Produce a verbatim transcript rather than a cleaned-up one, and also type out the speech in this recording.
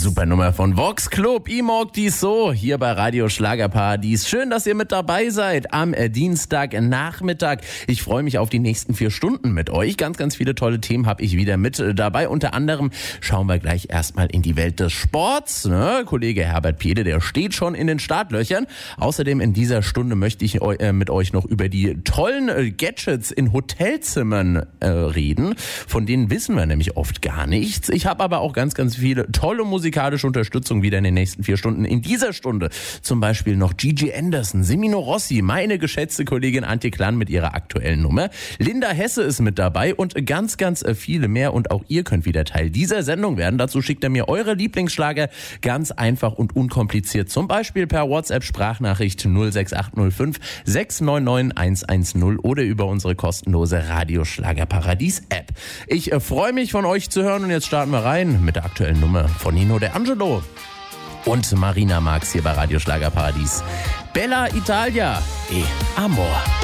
Super Nummer von Vox Club, Imog dies so, hier bei Radio Schlagerparadies. Schön, dass ihr mit dabei seid am äh, Dienstagnachmittag. Ich freue mich auf die nächsten vier Stunden mit euch. Ganz, ganz viele tolle Themen habe ich wieder mit äh, dabei. Unter anderem schauen wir gleich erstmal in die Welt des Sports. Ne? Kollege Herbert Piede, der steht schon in den Startlöchern. Außerdem in dieser Stunde möchte ich äh, mit euch noch über die tollen äh, Gadgets in Hotelzimmern äh, reden. Von denen wissen wir nämlich oft gar nichts. Ich habe aber auch ganz, ganz viele tolle musikalische Unterstützung wieder in den nächsten vier Stunden. In dieser Stunde zum Beispiel noch Gigi Anderson, Semino Rossi, meine geschätzte Kollegin Antje Klann mit ihrer aktuellen Nummer. Linda Hesse ist mit dabei und ganz, ganz viele mehr. Und auch ihr könnt wieder Teil dieser Sendung werden. Dazu schickt ihr mir eure Lieblingsschlager ganz einfach und unkompliziert. Zum Beispiel per WhatsApp-Sprachnachricht null sechs acht null fünf sechs neun neun eins eins null oder über unsere kostenlose Radio Schlagerparadies-App. Ich äh, freue mich von euch zu hören und jetzt starten wir rein mit der aktuellen Nummer von Nino De Angelo und Marina Marx hier bei Radio Schlagerparadies. Bella Italia e Amor.